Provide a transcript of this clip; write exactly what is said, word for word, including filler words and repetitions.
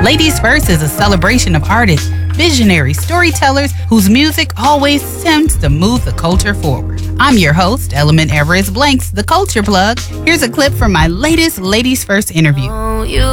Ladies First is a celebration of artists, visionary storytellers whose music always seems to move the culture forward. I'm your host, Element Everest Blanks, the Culture Plug. Here's a clip from my latest Ladies First interview.